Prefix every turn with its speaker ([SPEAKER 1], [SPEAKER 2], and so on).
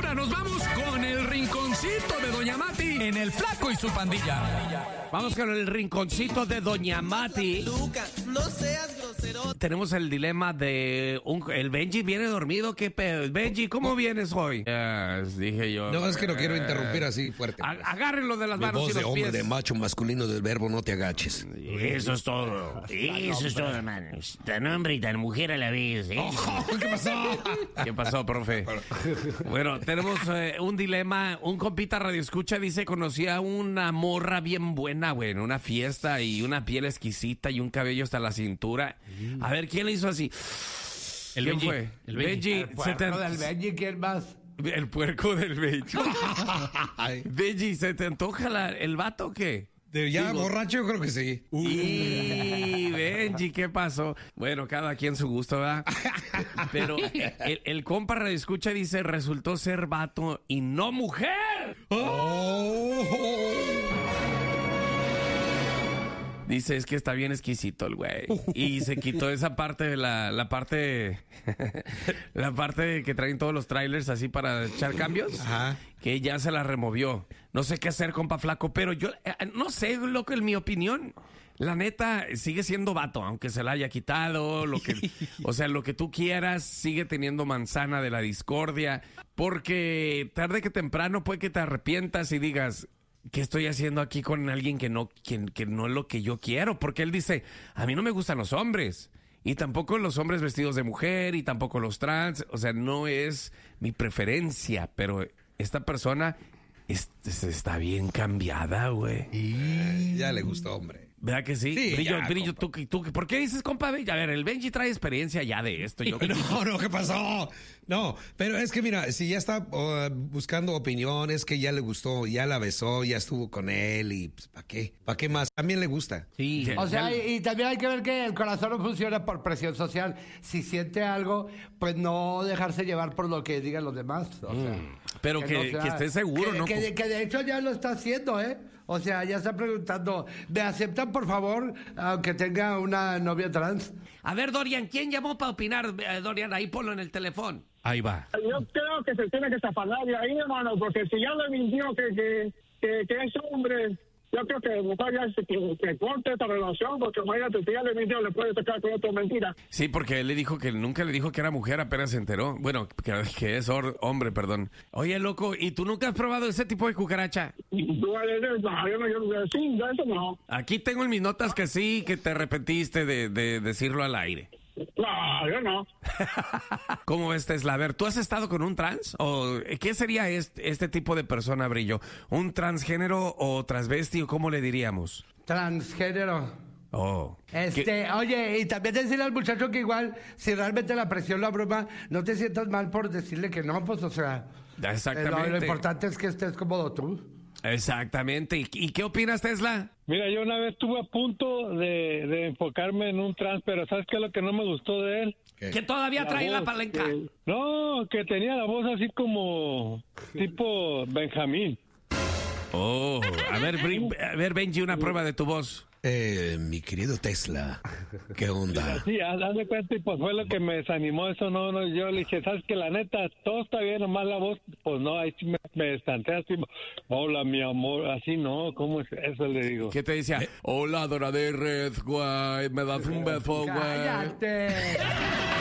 [SPEAKER 1] ahora nos vamos con el rinconcito de Doña Mati en El Flaco y su pandilla.
[SPEAKER 2] Vamos con el rinconcito de Doña Mati.
[SPEAKER 3] Lucas, no seas grosero.
[SPEAKER 2] Tenemos el dilema de el Benji viene dormido. ¿Qué pedo? Benji, ¿cómo vienes hoy? Dije yo.
[SPEAKER 4] No, es que no quiero interrumpir así fuerte.
[SPEAKER 2] Agárrenlo de las
[SPEAKER 4] Mi
[SPEAKER 2] manos
[SPEAKER 4] voz
[SPEAKER 2] y
[SPEAKER 4] de
[SPEAKER 2] los
[SPEAKER 4] hombre,
[SPEAKER 2] pies.
[SPEAKER 4] de macho masculino del verbo no te agaches.
[SPEAKER 5] Eso es todo. Eso es todo, hermanos. Tan hombre y tan mujer a la vez, ¿eh?
[SPEAKER 4] ¿Qué pasó?
[SPEAKER 2] ¿Qué pasó, profe? Bueno, tenemos un dilema. Un compita radioescucha dice, conocí a una morra bien buena, güey, en una fiesta y una piel exquisita y un cabello hasta la cintura. A ver, ¿quién le hizo así?
[SPEAKER 5] El
[SPEAKER 2] ¿Quién
[SPEAKER 5] Benji.
[SPEAKER 2] fue?
[SPEAKER 5] El Benji.
[SPEAKER 2] El puerco
[SPEAKER 6] del Benji, ¿quién más?
[SPEAKER 2] El puerco del Benji. Benji, ¿se te antoja el vato o qué?
[SPEAKER 4] Ya borracho, yo creo que sí.
[SPEAKER 2] Y Benji, ¿qué pasó? Bueno, cada quien su gusto, ¿verdad? Pero el compa radioescucha dice, resultó ser vato y no mujer. Dice, es que está bien exquisito el güey. Y se quitó esa parte de la parte la parte que traen todos los trailers así para echar cambios.
[SPEAKER 4] Ajá.
[SPEAKER 2] Que ya se la removió. No sé qué hacer, compa flaco, pero yo no sé, loco, en mi opinión. La neta, sigue siendo vato, aunque se la haya quitado, o sea, lo que tú quieras, sigue teniendo manzana de la discordia, porque tarde que temprano puede que te arrepientas y digas, ¿qué estoy haciendo aquí con alguien que no es lo que yo quiero? Porque él dice, a mí no me gustan los hombres, y tampoco los hombres vestidos de mujer, y tampoco los trans, o sea, no es mi preferencia, pero esta persona está bien cambiada, güey.
[SPEAKER 4] Ya le gustó, hombre.
[SPEAKER 2] ¿Verdad que sí?
[SPEAKER 4] Sí,
[SPEAKER 2] Brillo, tú, ¿por qué dices, compa? A ver, el Benji trae experiencia ya de esto.
[SPEAKER 4] No, ¿qué pasó? No, pero es que mira, si ya está buscando opiniones, que ya le gustó, ya la besó, ya estuvo con él y pues, ¿para qué? ¿Para qué más? También le gusta.
[SPEAKER 2] Sí.
[SPEAKER 6] O sea, y también hay que ver que el corazón no funciona por presión social. Si siente algo, pues no dejarse llevar por lo que digan los demás. O sea,
[SPEAKER 2] pero que esté seguro, ¿no?
[SPEAKER 6] Que de hecho ya lo está haciendo, ¿eh? O sea, ya está preguntando, ¿me aceptan, por favor, aunque tenga una novia trans?
[SPEAKER 2] A ver, Dorian, ¿quién llamó para opinar? Dorian, ahí ponlo en el teléfono.
[SPEAKER 5] Ahí va.
[SPEAKER 7] Yo creo que se tiene que zafanar de ahí, hermano, porque si ya le mintió que es hombre, yo creo que mejor ya que corte esta relación, porque imagínate, si ya le mintió, le puede tocar con otra mentira.
[SPEAKER 2] Sí, porque él le dijo que nunca le dijo que era mujer, apenas se enteró. Bueno, que es hombre, perdón. Oye, loco, ¿y tú nunca has probado ese tipo de cucaracha?
[SPEAKER 7] Sí, eso no.
[SPEAKER 2] Aquí tengo en mis notas que sí, que te arrepentiste de decirlo al aire.
[SPEAKER 7] No, yo no.
[SPEAKER 2] ¿Cómo ves, Tesla? A ver, ¿tú has estado con un trans? ¿O qué sería este tipo de persona, Brillo? ¿Un transgénero o transvesti o cómo le diríamos?
[SPEAKER 6] Transgénero.
[SPEAKER 2] Oh.
[SPEAKER 6] Oye, y también decirle al muchacho que igual, si realmente la presión lo abruma, no te sientas mal por decirle que no, pues, o sea...
[SPEAKER 2] Exactamente.
[SPEAKER 6] Lo importante es que estés cómodo tú.
[SPEAKER 2] Exactamente. ¿Y qué opinas, Tesla?
[SPEAKER 8] Mira, yo una vez estuve a punto de enfocarme en un trans, pero ¿sabes qué es lo que no me gustó de él?
[SPEAKER 2] Que todavía trae la palanca.
[SPEAKER 8] No, que tenía la voz así como tipo Benjamín.
[SPEAKER 2] Oh, a ver, Benji, una prueba de tu voz.
[SPEAKER 4] Mi querido Tesla, ¿qué onda?
[SPEAKER 8] Sí, haz de cuenta y pues fue lo que me desanimó eso, no, yo le dije, ¿sabes que la neta, todo está bien, nomás la voz, pues no, ahí sí me estanté así, hola mi amor, así no, ¿cómo es eso? Le digo.
[SPEAKER 2] ¿Qué te decía? Hola, Dora de Red, güey, me das un beso, güey.
[SPEAKER 6] ¡Cállate!